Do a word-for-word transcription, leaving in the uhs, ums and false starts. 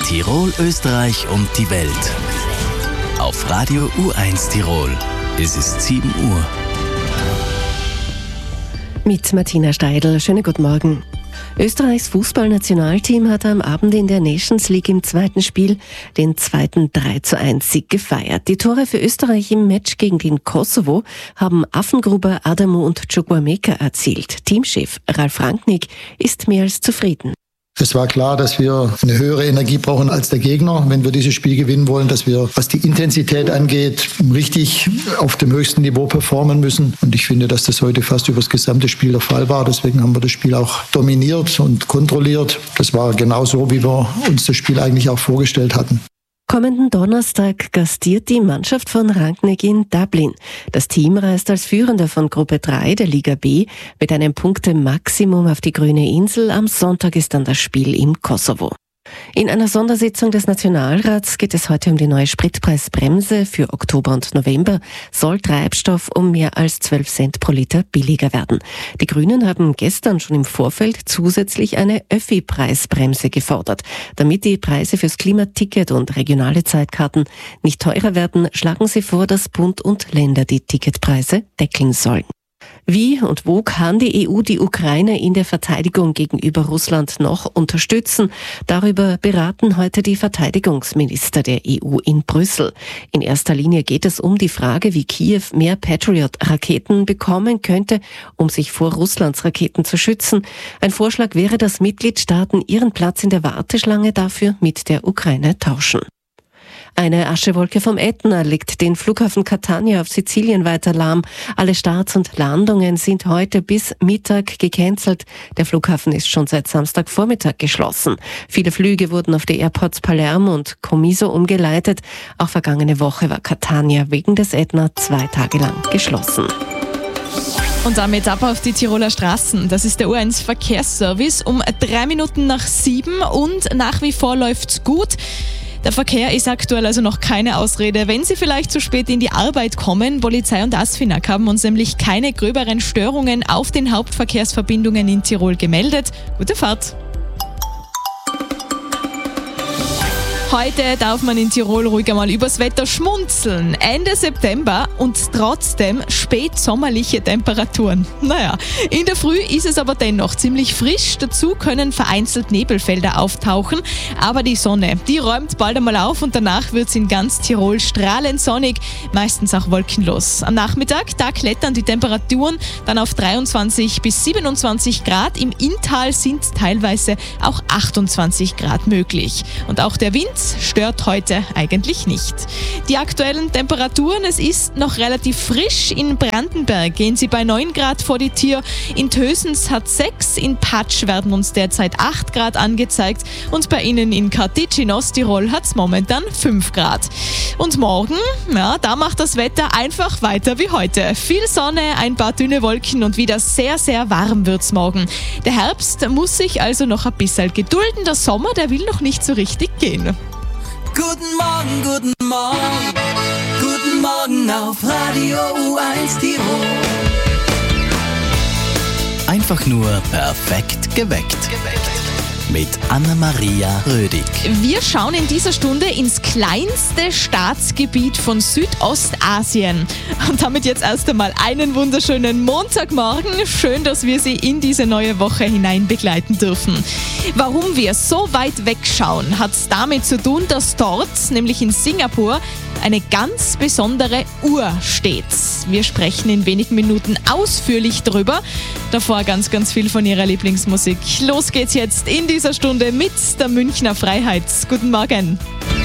Tirol, Österreich und die Welt. Auf Radio U eins Tirol. Es ist sieben Uhr. Mit Martina Steidl. Schönen guten Morgen. Österreichs Fußballnationalteam hat am Abend in der Nations League im zweiten Spiel den zweiten drei zu eins Sieg gefeiert. Die Tore für Österreich im Match gegen den Kosovo haben Affengruber, Adamu und Chukwuemeka erzielt. Teamchef Ralf Rangnick ist mehr als zufrieden. Es war klar, dass wir eine höhere Energie brauchen als der Gegner, wenn wir dieses Spiel gewinnen wollen, dass wir, was die Intensität angeht, richtig auf dem höchsten Niveau performen müssen. Und ich finde, dass das heute fast über das gesamte Spiel der Fall war. Deswegen haben wir das Spiel auch dominiert und kontrolliert. Das war genau so, wie wir uns das Spiel eigentlich auch vorgestellt hatten. Kommenden Donnerstag gastiert die Mannschaft von Rangnick in Dublin. Das Team reist als Führender von Gruppe drei der Liga B mit einem Punktemaximum auf die grüne Insel. Am Sonntag ist dann das Spiel im Kosovo. In einer Sondersitzung des Nationalrats geht es heute um die neue Spritpreisbremse. Für Oktober und November soll Treibstoff um mehr als zwölf Cent pro Liter billiger werden. Die Grünen haben gestern schon im Vorfeld zusätzlich eine Öffi-Preisbremse gefordert. Damit die Preise fürs Klimaticket und regionale Zeitkarten nicht teurer werden, schlagen sie vor, dass Bund und Länder die Ticketpreise deckeln sollen. Wie und wo kann die E U die Ukraine in der Verteidigung gegenüber Russland noch unterstützen? Darüber beraten heute die Verteidigungsminister der E U in Brüssel. In erster Linie geht es um die Frage, wie Kiew mehr Patriot-Raketen bekommen könnte, um sich vor Russlands Raketen zu schützen. Ein Vorschlag wäre, dass Mitgliedstaaten ihren Platz in der Warteschlange dafür mit der Ukraine tauschen. Eine Aschewolke vom Ätna legt den Flughafen Catania auf Sizilien weiter lahm. Alle Starts und Landungen sind heute bis Mittag gecancelt. Der Flughafen ist schon seit Samstagvormittag geschlossen. Viele Flüge wurden auf die Airports Palermo und Comiso umgeleitet. Auch vergangene Woche war Catania wegen des Ätna zwei Tage lang geschlossen. Und damit ab auf die Tiroler Straßen. Das ist der U eins Verkehrsservice um drei Minuten nach sieben und nach wie vor läuft's gut. Der Verkehr ist aktuell also noch keine Ausrede. Wenn Sie vielleicht zu spät in die Arbeit kommen, Polizei und ASFINAG haben uns nämlich keine gröberen Störungen auf den Hauptverkehrsverbindungen in Tirol gemeldet. Gute Fahrt! Heute darf man in Tirol ruhig einmal übers Wetter schmunzeln. Ende September und trotzdem spätsommerliche Temperaturen. Naja, in der Früh ist es aber dennoch ziemlich frisch. Dazu können vereinzelt Nebelfelder auftauchen. Aber die Sonne, die räumt bald einmal auf und danach wird es in ganz Tirol strahlend sonnig, meistens auch wolkenlos. Am Nachmittag, da klettern die Temperaturen dann auf dreiundzwanzig bis siebenundzwanzig Grad. Im Inntal sind teilweise auch achtundzwanzig Grad möglich. Und auch der Wind stört heute eigentlich nicht. Die aktuellen Temperaturen, es ist noch relativ frisch. In Brandenberg gehen sie bei neun Grad vor die Tür. In Tösens hat sechs, in Patsch werden uns derzeit acht Grad angezeigt und bei Ihnen in Kartitsch in Osttirol hat es momentan fünf Grad. Und morgen, ja, da macht das Wetter einfach weiter wie heute. Viel Sonne, ein paar dünne Wolken und wieder sehr, sehr warm wird's morgen. Der Herbst muss sich also noch ein bisschen gedulden. Der Sommer, der will noch nicht so richtig gehen. Guten Morgen, guten Morgen, guten Morgen auf Radio U eins Tirol. Einfach nur perfekt geweckt. Mit Anna-Maria Rödig. Wir schauen in dieser Stunde ins kleinste Staatsgebiet von Südostasien. Und damit jetzt erst einmal einen wunderschönen Montagmorgen. Schön, dass wir Sie in diese neue Woche hinein begleiten dürfen. Warum wir so weit wegschauen, hat es damit zu tun, dass dort, nämlich in Singapur, eine ganz besondere Uhr steht. Wir sprechen in wenigen Minuten ausführlich drüber. Davor ganz, ganz viel von Ihrer Lieblingsmusik. Los geht's jetzt in dieser Stunde mit der Münchner Freiheit. Guten Morgen.